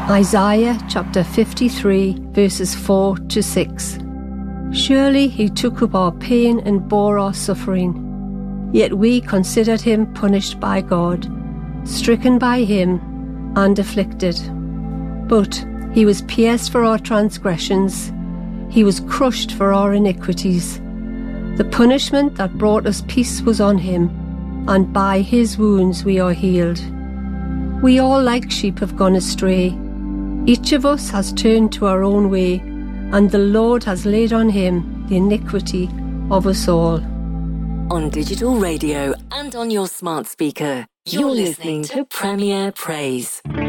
Isaiah chapter 53 verses 4 to 6. Surely he took up our pain and bore our suffering. Yet we considered him punished by God, stricken by him and afflicted. But he was pierced for our transgressions, he was crushed for our iniquities. The punishment that brought us peace was on him, and by his wounds we are healed. We all like sheep have gone astray. Each of us has turned to our own way, and the Lord has laid on him the iniquity of us all. On digital radio and on your smart speaker, you're listening to Premier Praise.